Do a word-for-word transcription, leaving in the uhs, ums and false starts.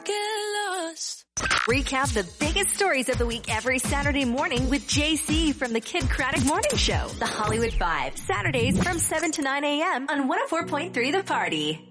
get lost. Recap the biggest stories of the week every Saturday morning with J C from the Kid Craddock Morning Show. The Hollywood Five, Saturdays from seven to nine a.m. on one oh four point three The Party.